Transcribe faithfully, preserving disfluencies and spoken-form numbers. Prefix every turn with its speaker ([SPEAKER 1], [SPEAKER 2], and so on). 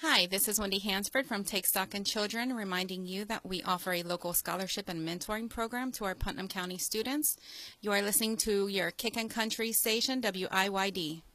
[SPEAKER 1] Hi, this is Wendy Hansford from Take Stock in Children, reminding you that we offer a local scholarship and mentoring program to our Putnam County students. You are listening to your Kick and Country station, W I Y D.